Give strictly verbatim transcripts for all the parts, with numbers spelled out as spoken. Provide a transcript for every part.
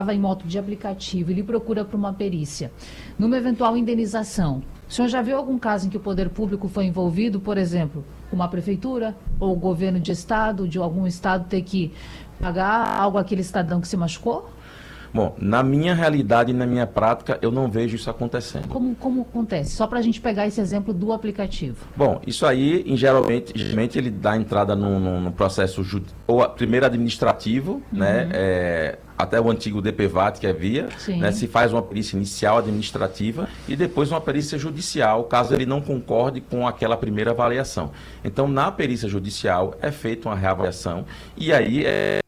em moto de aplicativo e lhe procura para uma perícia, numa eventual indenização, o senhor já viu algum caso em que o poder público foi envolvido, por exemplo, uma prefeitura ou o governo de estado, de algum estado ter que pagar algo àquele cidadão que se machucou? Bom, na minha realidade e na minha prática, eu não vejo isso acontecendo. Como, como acontece? Só para a gente pegar esse exemplo do aplicativo. Bom, isso aí, em, geralmente, geralmente, ele dá entrada no, no, no processo, ou primeiro administrativo, uhum. né, é, até o antigo D P V A T, que é via, né, se faz uma perícia inicial administrativa e depois uma perícia judicial, caso ele não concorde com aquela primeira avaliação. Então, na perícia judicial, é feita uma reavaliação e aí é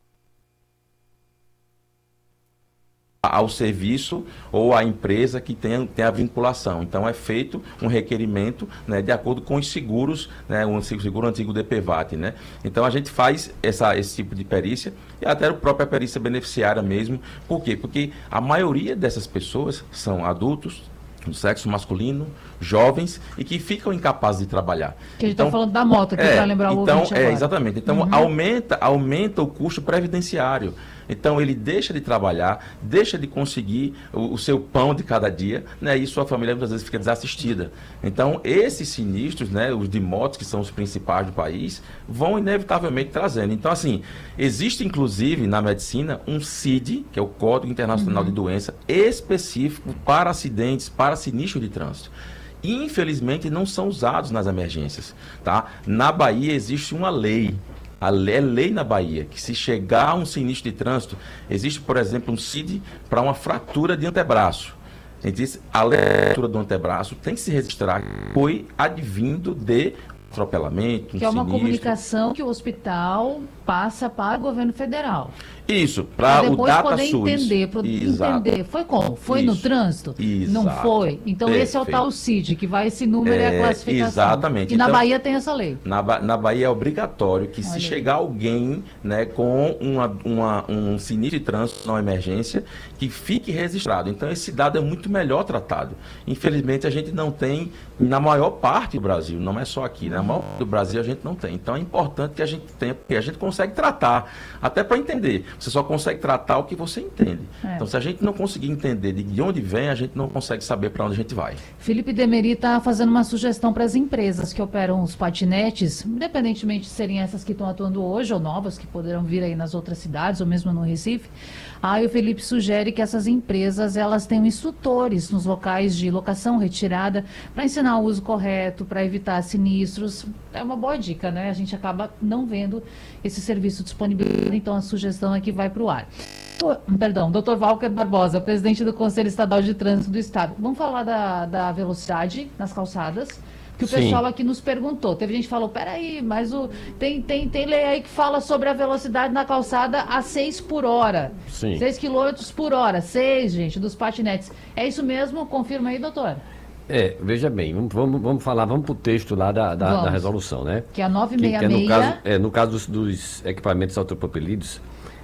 ao serviço ou à empresa que tem, tem a vinculação. Então, é feito um requerimento, né, de acordo com os seguros, né, o seguro antigo D P V A T. Né? Então, a gente faz essa, esse tipo de perícia e até a própria perícia beneficiária mesmo. Por quê? Porque a maioria dessas pessoas são adultos, do sexo masculino, jovens e que ficam incapazes de trabalhar. Que a gente está então, falando da moto aqui, é, para lembrar o então, ouvinte é, agora. Exatamente. Então, uhum. aumenta, aumenta o custo previdenciário. Então, ele deixa de trabalhar, deixa de conseguir o, o seu pão de cada dia, né, e sua família muitas vezes fica desassistida. Então, esses sinistros, né, os de motos, que são os principais do país, vão inevitavelmente trazendo. Então, assim, existe inclusive na medicina um C I D, que é o Código Internacional uhum. de Doença, específico para acidentes, para sinistro de trânsito. Infelizmente, não são usados nas emergências. Tá? Na Bahia existe uma lei. A lei, é lei na Bahia, que se chegar a um sinistro de trânsito, existe, por exemplo, um C I D para uma fratura de antebraço. Existe a fratura do antebraço, tem que se registrar, foi advindo de atropelamento, um que é uma sinistro. Comunicação que o hospital passa para o governo federal. Isso, para o depois poder DataSUS. entender, pro, entender. Foi como? Foi Isso. no trânsito? Exato. Não foi? Então Perfeito. Esse é o tal C I D, que vai esse número é, e a classificação. Exatamente. E na então, Bahia tem essa lei. Na, na Bahia é obrigatório que Olha se aí. chegar alguém, né, com uma, uma, um sinistro de trânsito, não emergência, que fique registrado. Então esse dado é muito melhor tratado. Infelizmente a gente não tem, na maior parte do Brasil, não é só aqui, na maior parte do Brasil a gente não tem. Então é importante que a gente tenha, porque a gente consegue tratar, até para entender. Você só consegue tratar o que você entende. É. Então, se a gente não conseguir entender de onde vem, a gente não consegue saber para onde a gente vai. Felipe Demeri está fazendo uma sugestão para as empresas que operam os patinetes, independentemente de serem essas que estão atuando hoje ou novas, que poderão vir aí nas outras cidades ou mesmo no Recife. Aí o Felipe sugere que essas empresas elas tenham instrutores nos locais de locação retirada para ensinar o uso correto, para evitar sinistros. É uma boa dica, né? A gente acaba não vendo esse serviço disponibilizado, então a sugestão aqui vai para o ar. Perdão, doutor Walker Barbosa, presidente do Conselho Estadual de Trânsito do Estado. Vamos falar da, da velocidade nas calçadas, que o Sim. pessoal aqui nos perguntou. Teve gente que falou, peraí, mas o, tem, tem, tem lei aí que fala sobre a velocidade na calçada a seis por hora. Sim. seis quilômetros por hora. seis, gente, dos patinetes. É isso mesmo? Confirma aí, doutor. É, veja bem, vamos, vamos, vamos falar, vamos para o texto lá da, da, da resolução, né? Que é a novecentos e sessenta e seis. Que, que é, no caso, é, no caso dos, dos equipamentos autopropelidos,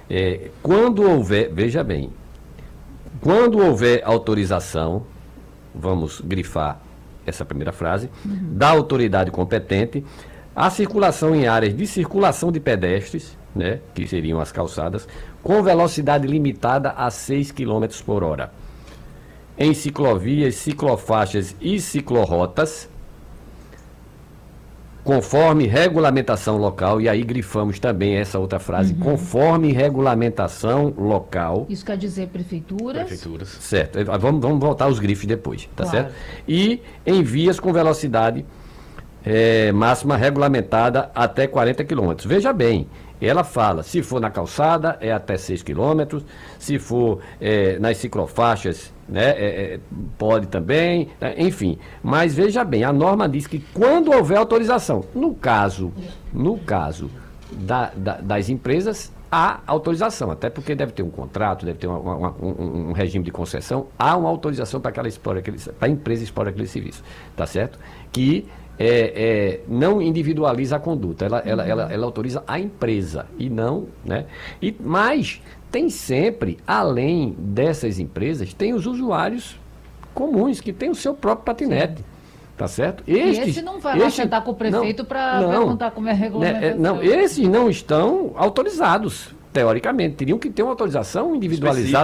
é, quando houver, veja bem, quando houver autorização, vamos grifar essa primeira frase, uhum. da autoridade competente, a circulação em áreas de circulação de pedestres, né, que seriam as calçadas, com velocidade limitada a seis quilômetros por hora. Em ciclovias, ciclofaixas e ciclorotas, conforme regulamentação local, e aí grifamos também essa outra frase, uhum. conforme regulamentação local. Isso quer dizer prefeituras? Prefeituras. Certo, vamos, vamos voltar aos grifos depois, tá claro. certo? E em vias com velocidade é, máxima regulamentada até quarenta quilômetros. Veja bem, ela fala, se for na calçada é até seis quilômetros, se for é, nas ciclofaixas, né, é, é, pode também, né, enfim. Mas veja bem, a norma diz que quando houver autorização, no caso, no caso da, da, das empresas, há autorização, até porque deve ter um contrato, deve ter uma, uma, um, um regime de concessão, há uma autorização para aquela explore, para a empresa explorar aquele serviço, tá certo? Que É, é, não individualiza a conduta, ela, ela, ela, ela autoriza a empresa e não, né? E, mas tem sempre, além dessas empresas, tem os usuários comuns que têm o seu próprio patinete, Sim. tá certo? Estes, e esse não vai lá sentar com o prefeito para perguntar como é a regulamentação. Né, não, esses não estão autorizados, teoricamente, teriam que ter uma autorização individualizada